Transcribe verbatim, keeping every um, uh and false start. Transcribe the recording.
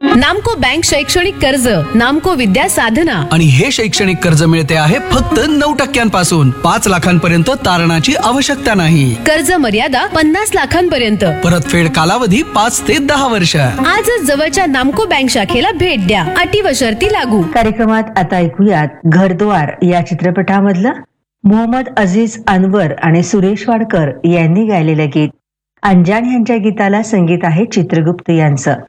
नामको बँक शैक्षणिक कर्ज, नामको विद्या साधना आणि हे शैक्षणिक कर्ज मिळते आहे फक्त नऊ टक्क्यांपासून पाच लाखांपर्यंत तारणाची आवश्यकता नाही. कर्ज मर्यादा पन्नास लाखांपर्यंत. परतफेड कालावधी पाच ते दहा वर्ष. आजच जवळच्या नामको बँक शाखेला भेट द्या. अटी व शर्ती लागू. कार्यक्रमात आता ऐकूयात घरद्वार या चित्रपटामधलं मोहम्मद अजीज अनवर आणि सुरेश वाडकर यांनी गायलेलं गीत. अंजान यांच्या गीताला संगीत आहे चित्रगुप्त यांचं.